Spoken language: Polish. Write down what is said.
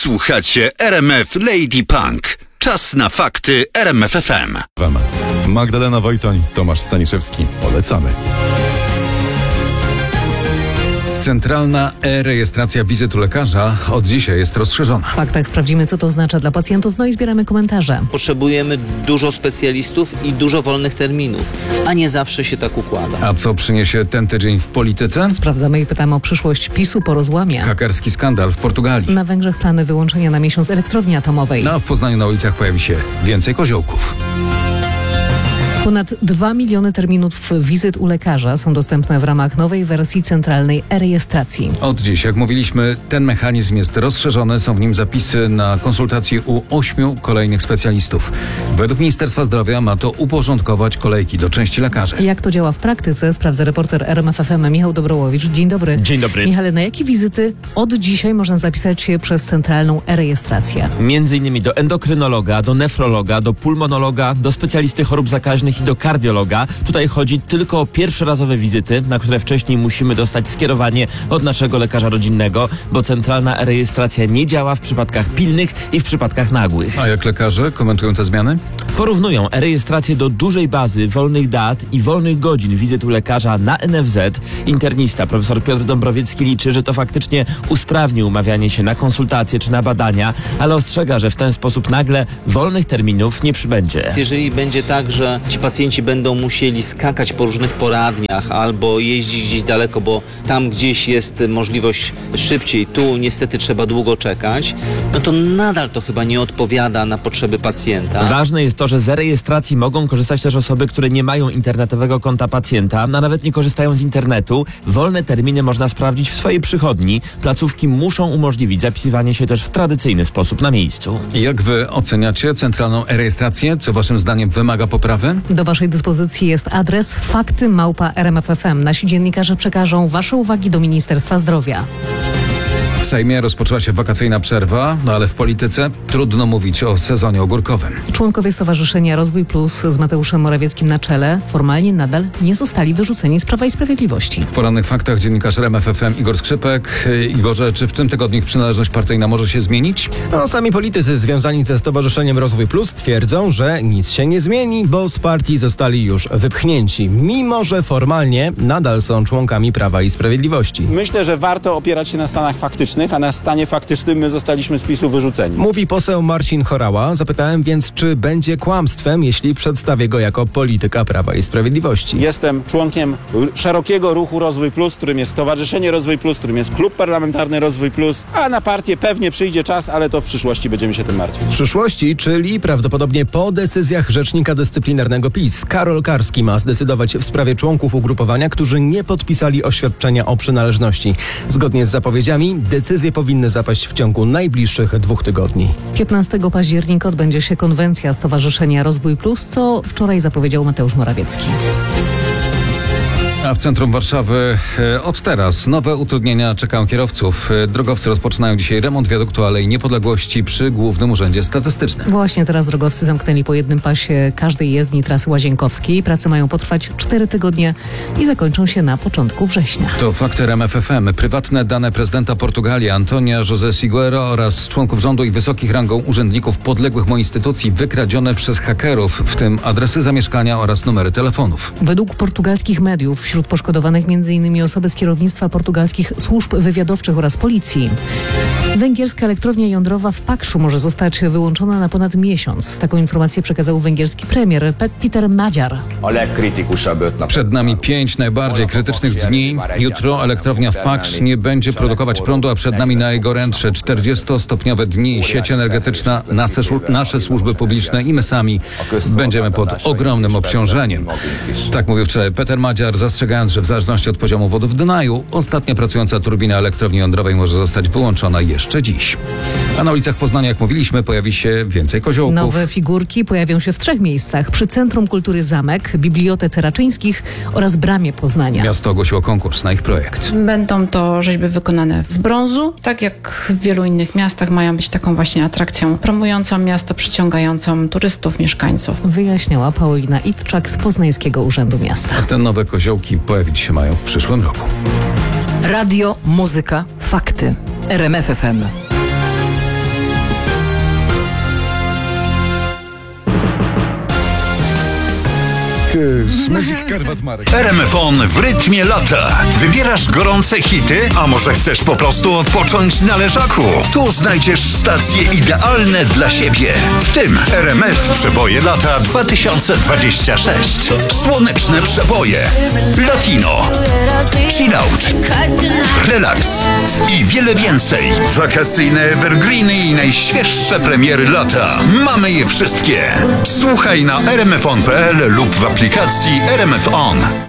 Słuchacie RMF Lady Punk. Czas na fakty RMF FM. Magdalena Wojtoń, Tomasz Staniszewski. Polecamy. Centralna e-rejestracja wizyt u lekarza od dzisiaj jest rozszerzona. W faktach sprawdzimy, co to oznacza dla pacjentów, no i zbieramy komentarze. Potrzebujemy dużo specjalistów i dużo wolnych terminów, a nie zawsze się tak układa. A co przyniesie ten tydzień w polityce? Sprawdzamy i pytamy o przyszłość PiS-u po rozłamie. Hakerski skandal w Portugalii. Na Węgrzech plany wyłączenia na miesiąc elektrowni atomowej. A w Poznaniu na ulicach pojawi się więcej koziołków. Ponad 2 miliony terminów wizyt u lekarza są dostępne w ramach nowej wersji centralnej e-rejestracji. Od dziś, jak mówiliśmy, ten mechanizm jest rozszerzony. Są w nim zapisy na konsultacje u 8 kolejnych specjalistów. Według Ministerstwa Zdrowia ma to uporządkować kolejki do części lekarzy. Jak to działa w praktyce, sprawdza reporter RMF FM Michał Dobrołowicz. Dzień dobry. Dzień dobry. Michale, na jakie wizyty od dzisiaj można zapisać się przez centralną e-rejestrację? Między innymi do endokrynologa, do nefrologa, do pulmonologa, do specjalisty chorób zakaźnych i do kardiologa. Tutaj chodzi tylko o pierwszorazowe wizyty, na które wcześniej musimy dostać skierowanie od naszego lekarza rodzinnego, bo centralna rejestracja nie działa w przypadkach pilnych i w przypadkach nagłych. A jak lekarze komentują te zmiany? Porównują e-rejestrację do dużej bazy wolnych dat i wolnych godzin wizyt u lekarza na NFZ. Internista profesor Piotr Dąbrowiecki liczy, że to faktycznie usprawni umawianie się na konsultacje czy na badania, ale ostrzega, że w ten sposób nagle wolnych terminów nie przybędzie. Jeżeli będzie tak, że ci pacjenci będą musieli skakać po różnych poradniach albo jeździć gdzieś daleko, bo tam gdzieś jest możliwość szybciej, tu niestety trzeba długo czekać, no to nadal to chyba nie odpowiada na potrzeby pacjenta. Ważne jest to, że z rejestracji mogą korzystać też osoby, które nie mają internetowego konta pacjenta, a nawet nie korzystają z internetu. Wolne terminy można sprawdzić w swojej przychodni. Placówki muszą umożliwić zapisywanie się też w tradycyjny sposób na miejscu. Jak wy oceniacie centralną e-rejestrację? Co waszym zdaniem wymaga poprawy? Do waszej dyspozycji jest adres fakty@rmf.fm. Nasi dziennikarze przekażą wasze uwagi do Ministerstwa Zdrowia. W Sejmie rozpoczęła się wakacyjna przerwa, no ale w polityce trudno mówić o sezonie ogórkowym. Członkowie Stowarzyszenia Rozwój Plus z Mateuszem Morawieckim na czele formalnie nadal nie zostali wyrzuceni z Prawa i Sprawiedliwości. W porannych faktach dziennikarz RMF FM Igor Skrzypek. Igorze, czy w tym tygodniu ich przynależność partyjna może się zmienić? No, sami politycy związani ze Stowarzyszeniem Rozwój Plus twierdzą, że nic się nie zmieni, bo z partii zostali już wypchnięci, mimo że formalnie nadal są członkami Prawa i Sprawiedliwości. Myślę, że warto opierać się na stanach faktycznych, a na stanie faktycznym my zostaliśmy z PiS-u wyrzuceni. Mówi poseł Marcin Horała. Zapytałem więc, czy będzie kłamstwem, jeśli przedstawię go jako polityka Prawa i Sprawiedliwości. Jestem członkiem szerokiego ruchu Rozwój Plus, którym jest Stowarzyszenie Rozwój Plus, którym jest Klub Parlamentarny Rozwój Plus, a na partię pewnie przyjdzie czas, ale to w przyszłości będziemy się tym martwić. W przyszłości, czyli prawdopodobnie po decyzjach rzecznika dyscyplinarnego PiS, Karol Karski ma zdecydować w sprawie członków ugrupowania, którzy nie podpisali oświadczenia o przynależności. Zgodnie z zapowiedziami, decyzje powinny zapaść w ciągu najbliższych 2 tygodni. 15 października odbędzie się konwencja Stowarzyszenia Rozwój Plus, co wczoraj zapowiedział Mateusz Morawiecki. A w centrum Warszawy od teraz nowe utrudnienia czekają kierowców. Drogowcy rozpoczynają dzisiaj remont wiaduktu Alei Niepodległości przy Głównym Urzędzie Statystycznym. Właśnie teraz drogowcy zamknęli po jednym pasie każdej jezdni trasy Łazienkowskiej. Prace mają potrwać 4 tygodnie i zakończą się na początku września. To fakty RMF FM. Prywatne dane prezydenta Portugalii Antonia José Sigueiro oraz członków rządu i wysokich rangą urzędników podległych mu instytucji wykradzione przez hakerów, w tym adresy zamieszkania oraz numery telefonów. Według portugalskich mediów wśród poszkodowanych m.in. osoby z kierownictwa portugalskich służb wywiadowczych oraz policji. Węgierska elektrownia jądrowa w Pakszu może zostać wyłączona na ponad miesiąc. Taką informację przekazał węgierski premier Peter Magyar. Przed nami 5 najbardziej krytycznych dni. Jutro elektrownia w Paksz nie będzie produkować prądu, a przed nami najgorętsze 40-stopniowe dni. Sieć energetyczna, nasze służby publiczne i my sami będziemy pod ogromnym obciążeniem. Tak mówił wczoraj Peter Magyar, zastrzegając, że w zależności od poziomu wody w Dunaju ostatnia pracująca turbina elektrowni jądrowej może zostać wyłączona jeszcze dziś. A na ulicach Poznania, jak mówiliśmy, pojawi się więcej koziołków. Nowe figurki pojawią się w 3 miejscach. Przy Centrum Kultury Zamek, Bibliotece Raczyńskich oraz Bramie Poznania. Miasto ogłosiło konkurs na ich projekt. Będą to rzeźby wykonane z brązu. Tak jak w wielu innych miastach mają być taką właśnie atrakcją promującą miasto, przyciągającą turystów, mieszkańców. Wyjaśniała Paulina Itczak z Poznańskiego Urzędu Miasta. A te nowe koziołki pojawić się mają w przyszłym roku. Radio, muzyka, fakty. RMF FM. Smuzik Karwat Marek. RMFON w rytmie lata. Wybierasz gorące hity, a może chcesz po prostu odpocząć na leżaku? Tu znajdziesz stacje idealne dla siebie. W tym RMF Przeboje lata 2026. Słoneczne przeboje. Latino. Chillout. Relaks. I wiele więcej. Wakacyjne evergreeny i najświeższe premiery lata. Mamy je wszystkie. Słuchaj na rmfon.pl lub w aplikacji RMF On.